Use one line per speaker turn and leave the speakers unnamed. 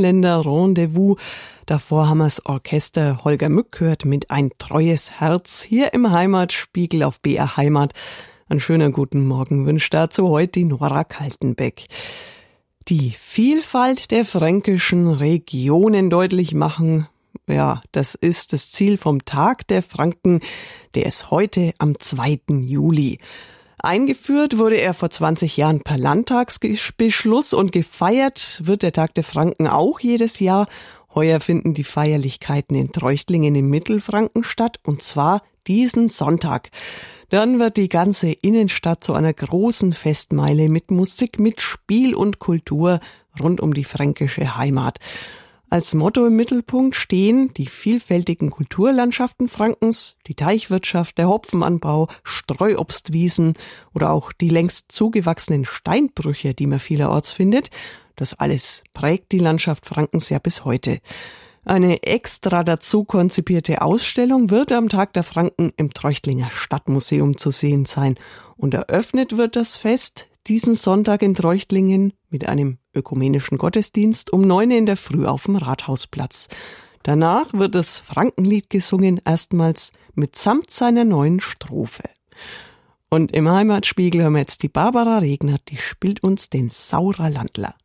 Grünländer Rendezvous. Davor haben wir das Orchester Holger Mück gehört mit Ein treues Herz hier im Heimatspiegel auf BR Heimat. Einen schönen guten Morgen wünscht dazu heute die Nora Kaltenbeck. Die Vielfalt der fränkischen Regionen deutlich machen, ja, das ist das Ziel vom Tag der Franken, der ist heute am 2. Juli. Eingeführt wurde er vor 20 Jahren per Landtagsbeschluss und gefeiert wird der Tag der Franken auch jedes Jahr. Heuer finden die Feierlichkeiten in Treuchtlingen im Mittelfranken statt und zwar diesen Sonntag. Dann wird die ganze Innenstadt zu einer großen Festmeile mit Musik, mit Spiel und Kultur rund um die fränkische Heimat. Als Motto im Mittelpunkt stehen die vielfältigen Kulturlandschaften Frankens, die Teichwirtschaft, der Hopfenanbau, Streuobstwiesen oder auch die längst zugewachsenen Steinbrüche, die man vielerorts findet. Das alles prägt die Landschaft Frankens ja bis heute. Eine extra dazu konzipierte Ausstellung wird am Tag der Franken im Treuchtlinger Stadtmuseum zu sehen sein. Und eröffnet wird das Fest diesen Sonntag in Treuchtlingen mit einem ökumenischen Gottesdienst um 9 in der Früh auf dem Rathausplatz. Danach wird das Frankenlied gesungen, erstmals mitsamt seiner neuen Strophe. Und im Heimatspiegel hören wir jetzt die Barbara Regner, die spielt uns den Saurer Landler.